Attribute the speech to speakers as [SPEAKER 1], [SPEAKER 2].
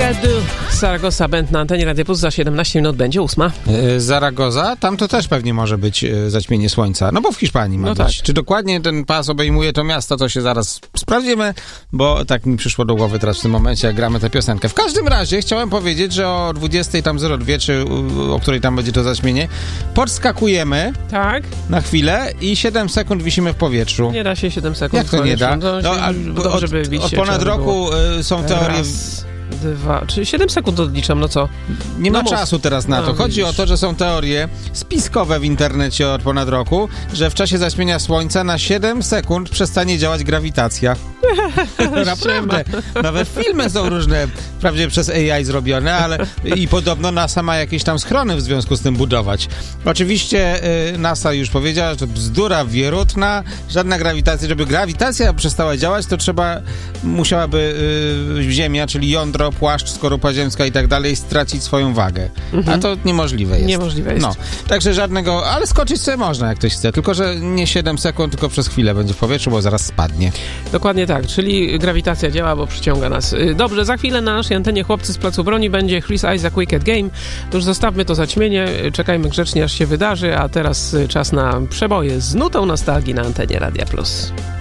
[SPEAKER 1] Zaragoza Band na antenie Radia Plus. Za 17 minut będzie 8.
[SPEAKER 2] Zaragoza? Tam to też pewnie może być zaćmienie słońca. No bo w Hiszpanii ma być. Tak. Czy dokładnie ten pas obejmuje to miasto, to się zaraz sprawdzimy, bo tak mi przyszło do głowy teraz w tym momencie, jak gramy tę piosenkę. W każdym razie chciałem powiedzieć, że o 20:02, czy o której tam będzie to zaćmienie, podskakujemy na chwilę i 7 sekund wisimy w powietrzu.
[SPEAKER 1] Nie da się 7 sekund.
[SPEAKER 2] Jak to nie da? Od ponad roku są teorie...
[SPEAKER 1] Czyli 7 sekund odliczam, no co?
[SPEAKER 2] Nie ma czasu teraz na to. Chodzi o to, że są teorie spiskowe w internecie od ponad roku, że w czasie zaćmienia słońca na 7 sekund przestanie działać grawitacja. Naprawdę. Nawet filmy są różne, wprawdzie przez AI zrobione, ale i podobno NASA ma jakieś tam schrony w związku z tym budować. Oczywiście NASA już powiedziała, że to bzdura wierutna, żadna grawitacja. Żeby grawitacja przestała działać, to musiałaby Ziemia, czyli jądro, płaszcz, skorupa ziemska i tak dalej stracić swoją wagę. A to niemożliwe jest.
[SPEAKER 1] Niemożliwe jest.
[SPEAKER 2] No, także żadnego, ale skoczyć sobie można, jak ktoś chce, tylko że nie 7 sekund, tylko przez chwilę będzie w powietrzu, bo zaraz spadnie.
[SPEAKER 1] Dokładnie tak, czyli grawitacja działa, bo przyciąga nas. Dobrze, za chwilę na naszej antenie Chłopcy z Placu Broni będzie Chris Isaak Wicked Game. To już zostawmy to zaćmienie, czekajmy grzecznie, aż się wydarzy, a teraz czas na przeboje z nutą nostalgii na antenie Radia Plus.